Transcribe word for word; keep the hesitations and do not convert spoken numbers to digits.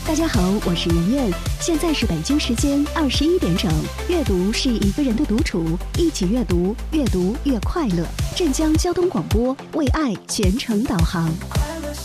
大家好，我是圆圆，现在是北京时间二十一点整。阅读是一个人的独处，一起阅读，阅读越快乐。镇江交通广播为爱全程导航。